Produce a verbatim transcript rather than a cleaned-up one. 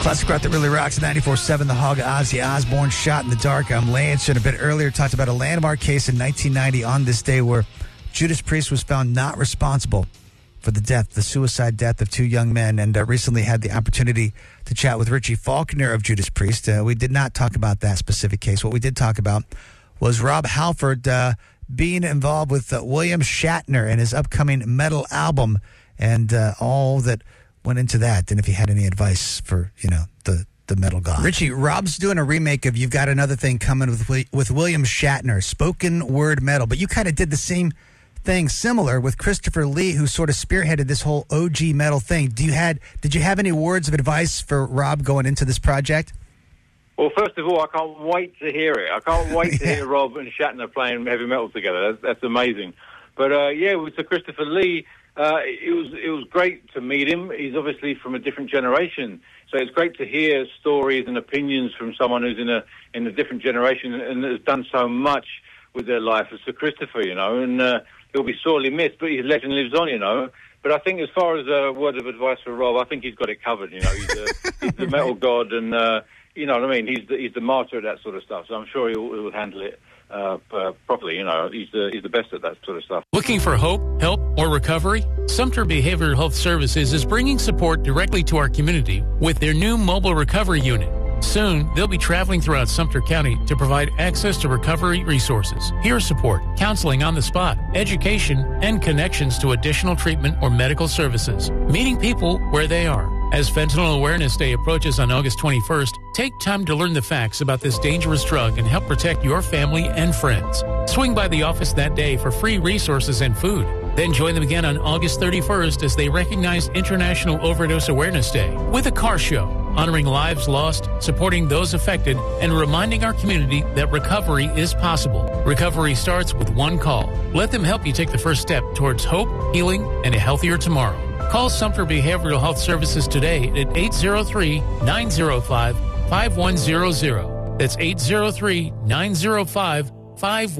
Classic rock that really rocks. ninety-four seven The Hog, Ozzy Osbourne, Shot in the Dark. I'm Lance, and a bit earlier talked about a landmark case in nineteen ninety on this day where Judas Priest was found not responsible for the death, the suicide death of two young men, and uh, recently had the opportunity to chat with Richie Faulkner of Judas Priest. Uh, we did not talk about that specific case. What we did talk about was Rob Halford uh, being involved with uh, William Shatner and his upcoming metal album, and uh, all that went into that, and if he had any advice for, you know, the, the metal god. Richie, Rob's doing a remake of You've Got Another Thing coming with with William Shatner, spoken word metal, but you kind of did the same thing similar with Christopher Lee, who sort of spearheaded this whole O G metal thing. Do you had did you have any words of advice for Rob going into this project? Well, first of all, I can't wait to hear it. I can't wait to yeah. hear Rob and Shatner playing heavy metal together. That's, that's amazing. But uh, yeah, with Sir Christopher Lee, Uh, it was it was great to meet him. He's obviously from a different generation, so it's great to hear stories and opinions from someone who's in a in a different generation and has done so much with their life as Sir Christopher, you know. And uh, he'll be sorely missed, but his legend lives on, you know. But I think as far as a word of advice for Rob, I think he's got it covered. You know, he's, a, he's the metal god, and uh, you know what I mean. He's the, he's the master of that sort of stuff. So I'm sure he'll, he'll handle it Uh, uh, properly. You know, he's the, he's the best at that sort of stuff. Looking for hope, help, or recovery? Sumter Behavioral Health Services is bringing support directly to our community with their new mobile recovery unit. Soon, they'll be traveling throughout Sumter County to provide access to recovery resources, peer support, counseling on the spot, education, and connections to additional treatment or medical services, meeting people where they are. As Fentanyl Awareness Day approaches on August twenty-first, take time to learn the facts about this dangerous drug and help protect your family and friends. Swing by the office that day for free resources and food. Then join them again on August thirty-first as they recognize International Overdose Awareness Day with a car show, honoring lives lost, supporting those affected, and reminding our community that recovery is possible. Recovery starts with one call. Let them help you take the first step towards hope, healing, and a healthier tomorrow. Call Sumter Behavioral Health Services today at eight zero three, nine zero five, five one zero zero. That's eight zero three, nine zero five, five one zero zero.